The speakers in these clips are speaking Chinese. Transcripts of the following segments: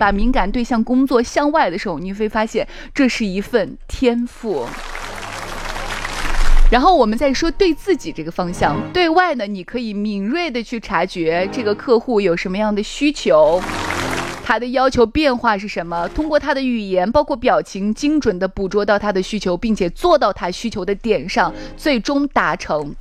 把敏感对象工作向外的时候，你会发现这是一份天赋。然后我们再说对自己这个方向，对外呢，你可以敏锐的去察觉这个客户有什么样的需求，他的要求变化是什么，通过他的语言包括表情精准的捕捉到他的需求，并且做到他需求的点上，最终达成。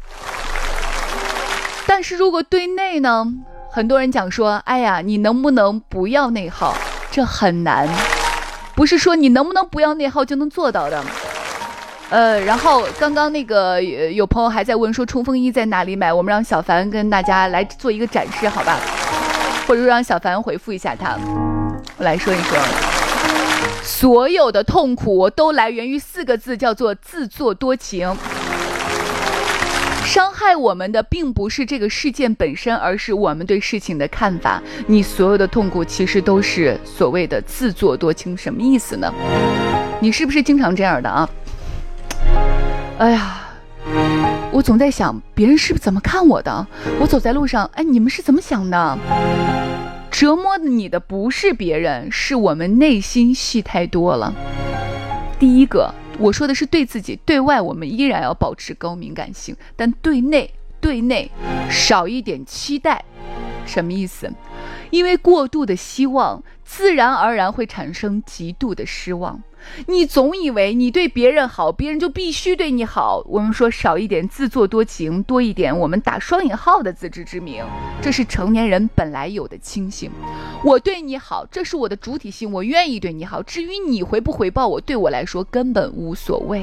但是如果对内呢，很多人讲说，哎呀，你能不能不要内耗，这很难，不是说你能不能不要内耗就能做到的。然后刚刚那个有朋友还在问说冲锋衣在哪里买，我们让小凡跟大家来做一个展示好吧，或者让小凡回复一下他。我来说一说，所有的痛苦都来源于4个字，叫做自作多情。伤害我们的并不是这个事件本身，而是我们对事情的看法。你所有的痛苦其实都是所谓的自作多情。什么意思呢？你是不是经常这样的啊？哎呀，我总在想别人是怎么看我的，我走在路上，哎，你们是怎么想的？折磨你的不是别人，是我们内心戏太多了。第一个我说的是对自己，对外我们依然要保持高敏感性，但对内少一点期待。什么意思？因为过度的希望自然而然会产生极度的失望。你总以为你对别人好，别人就必须对你好。我们说少一点自作多情，多一点我们打双引号的自知之明，这是成年人本来有的清醒。我对你好，这是我的主体性，我愿意对你好，至于你回不回报我，对我来说根本无所谓。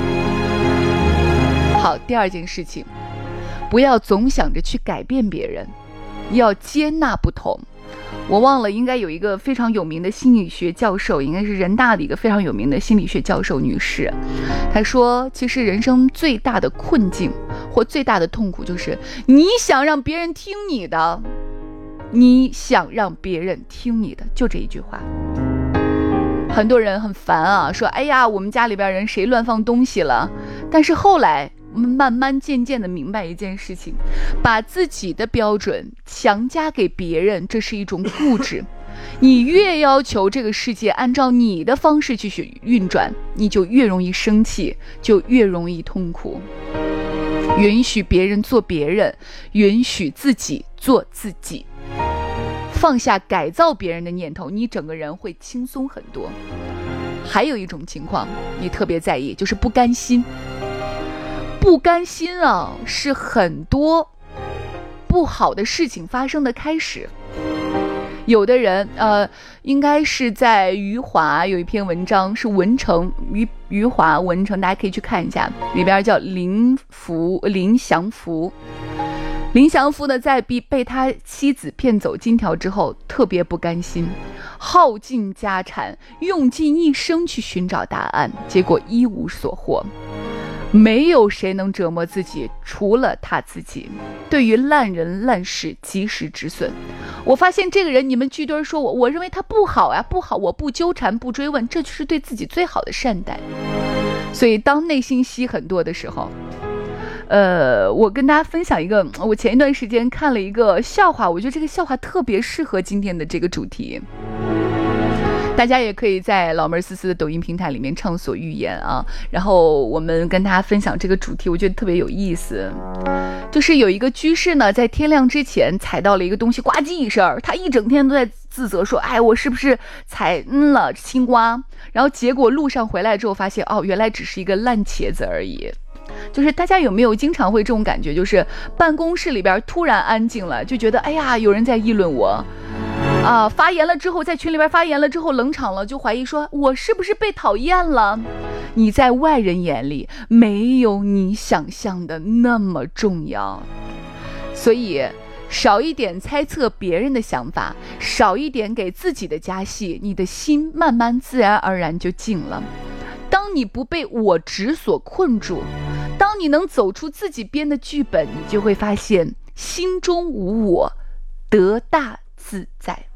好，第二件事情，不要总想着去改变别人，要接纳不同。我忘了，应该有一个非常有名的心理学教授，应该是人大的一个非常有名的心理学教授女士，她说其实人生最大的困境或最大的痛苦就是你想让别人听你的，你想让别人听你的，就这一句话。很多人很烦啊，说哎呀，我们家里边人谁乱放东西了，但是后来我们慢慢渐渐的明白一件事情，把自己的标准强加给别人，这是一种固执。你越要求这个世界按照你的方式去运转，你就越容易生气，就越容易痛苦。允许别人做别人，允许自己做自己，放下改造别人的念头，你整个人会轻松很多。还有一种情况你特别在意，就是不甘心。不甘心啊，是很多不好的事情发生的开始。有的人应该是在余华有一篇文章是文成，余华文成，大家可以去看一下，里边叫林祥福。林祥福呢，在被他妻子骗走金条之后特别不甘心，耗尽家产，用尽一生去寻找答案，结果一无所获。没有谁能折磨自己，除了他自己。对于烂人烂事及时止损。我发现这个人，你们聚堆说我认为他不好呀，不好，我不纠缠不追问，这就是对自己最好的善待。所以当内心戏很多的时候，我跟大家分享一个，我前一段时间看了一个笑话，我觉得这个笑话特别适合今天的这个主题。大家也可以在老妹儿思思的抖音平台里面畅所欲言啊，然后我们跟大家分享这个主题，我觉得特别有意思。就是有一个居士呢，在天亮之前踩到了一个东西，呱唧一声，他一整天都在自责说，哎，我是不是踩了青瓜？然后结果路上回来之后发现，哦，原来只是一个烂茄子而已。就是大家有没有经常会这种感觉，就是办公室里边突然安静了，就觉得哎呀，有人在议论我啊，发言了之后，在群里边发言了之后冷场了，就怀疑说我是不是被讨厌了。你在外人眼里没有你想象的那么重要，所以少一点猜测别人的想法，少一点给自己的加戏，你的心慢慢自然而然就静了。当你不被我执所困住，当你能走出自己编的剧本，你就会发现心中无我，得大自在。